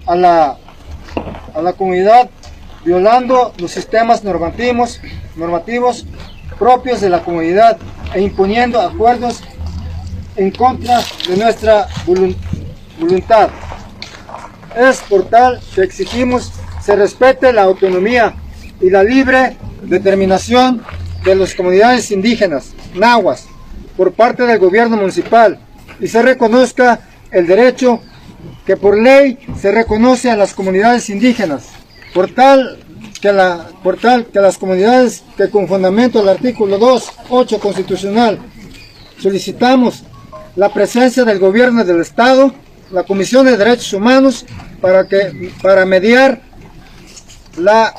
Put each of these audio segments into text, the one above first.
a la comunidad, violando los sistemas normativos propios de la comunidad e imponiendo acuerdos en contra de nuestra voluntad. Es por tal que exigimos se respete la autonomía y la libre determinación de las comunidades indígenas, nahuas, por parte del gobierno municipal, y se reconozca el derecho que por ley se reconoce a las comunidades indígenas, por tal que las comunidades que con fundamento del artículo 2.8 constitucional solicitamos la presencia del gobierno del Estado, la Comisión de Derechos Humanos, para mediar la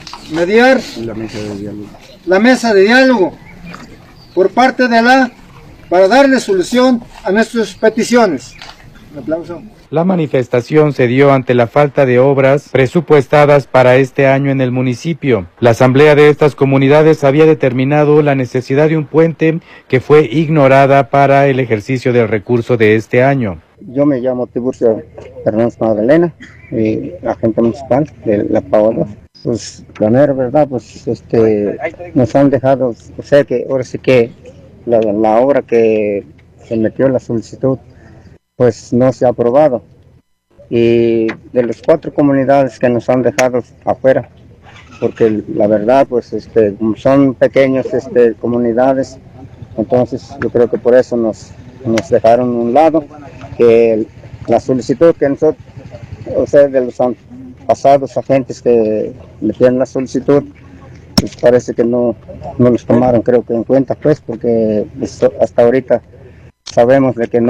mesa de diálogo por parte de para darle solución a nuestras peticiones. Un aplauso. La manifestación se dio ante la falta de obras presupuestadas para este año en el municipio. La asamblea de estas comunidades había determinado la necesidad de un puente que fue ignorada para el ejercicio del recurso de este año. Yo me llamo Tiburcio Hernández Magdalena, agente municipal de La Paola. Pues la mera verdad, pues nos han dejado, o sea que ahora sí que la obra que se metió en la solicitud pues no se ha aprobado, y de las 4 comunidades que nos han dejado afuera, porque la verdad pues son pequeñas comunidades, entonces yo creo que por eso nos dejaron a un lado, que la solicitud que nosotros, o sea, de los pasados agentes que metieron la solicitud, pues parece que no los tomaron, creo que en cuenta, pues, porque hasta ahorita sabemos de que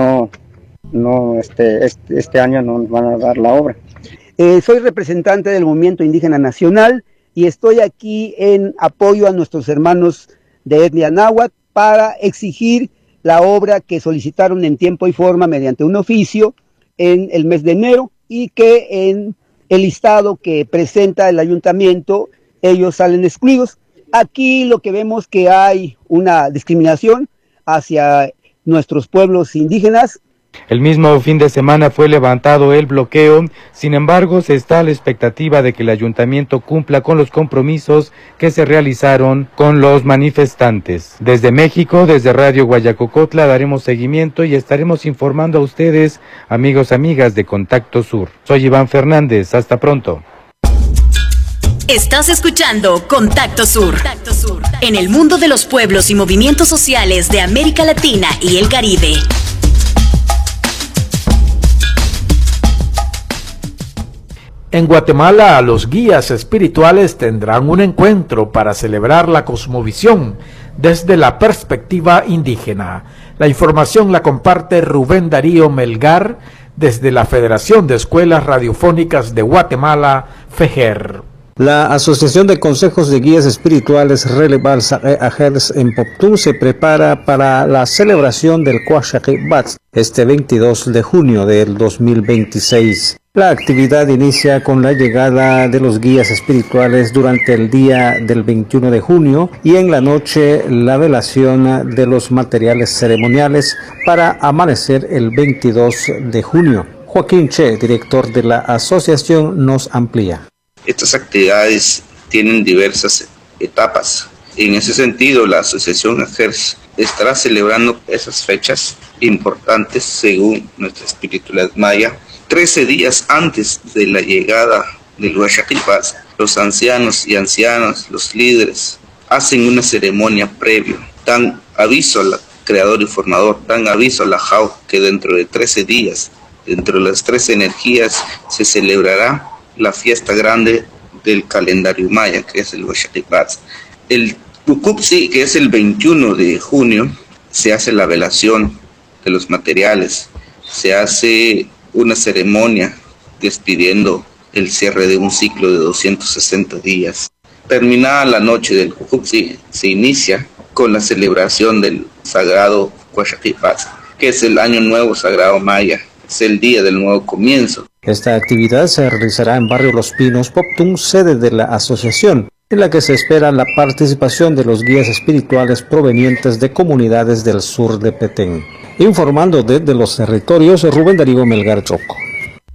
este año no nos van a dar la obra. Soy representante del Movimiento Indígena Nacional y estoy aquí en apoyo a nuestros hermanos de etnia náhuatl para exigir la obra que solicitaron en tiempo y forma mediante un oficio en el mes de enero, y que en el listado que presenta el ayuntamiento ellos salen excluidos. Aquí lo que vemos que hay una discriminación hacia nuestros pueblos indígenas. El mismo fin de semana fue levantado el bloqueo, sin embargo se está a la expectativa de que el ayuntamiento cumpla con los compromisos que se realizaron con los manifestantes. Desde México, desde Radio Guayacocotla, daremos seguimiento y estaremos informando a ustedes, amigos, amigas de Contacto Sur. Soy Iván Fernández, hasta pronto. Estás escuchando Contacto Sur, en el mundo de los pueblos y movimientos sociales de América Latina y el Caribe. En Guatemala, los guías espirituales tendrán un encuentro para celebrar la cosmovisión desde la perspectiva indígena. La información la comparte Rubén Darío Melgar desde la Federación de Escuelas Radiofónicas de Guatemala, FEGER. La Asociación de Consejos de Guías Espirituales Relevals Ajers en Poptún se prepara para la celebración del Coaxaque Bats este 22 de junio del 2026. La actividad inicia con la llegada de los guías espirituales durante el día del 21 de junio y en la noche la velación de los materiales ceremoniales para amanecer el 22 de junio. Joaquín Che, director de la asociación, nos amplía. Estas actividades tienen diversas etapas. En ese sentido, la Asociación AJERS estará celebrando esas fechas importantes según nuestra espiritualidad maya. 13 días antes de la llegada del Huachaquipaz, los ancianos y ancianas, los líderes, hacen una ceremonia previa. Dan aviso al creador y formador, dan aviso a la JAU que dentro de 13 días, dentro de las 13 energías, se celebrará la fiesta grande del calendario maya, que es el Huachaquipaz. El Tucupsi, que es el 21 de junio, se hace la velación de los materiales, se hace una ceremonia despidiendo el cierre de un ciclo de 260 días. Terminada la noche del Tucupsi, se inicia con la celebración del sagrado Huachaquipaz, que es el año nuevo sagrado maya, es el día del nuevo comienzo. Esta actividad se realizará en Barrio Los Pinos, Poptún, sede de la asociación, en la que se espera la participación de los guías espirituales provenientes de comunidades del sur de Petén. Informando desde los territorios, Rubén Darío Melgar Choco.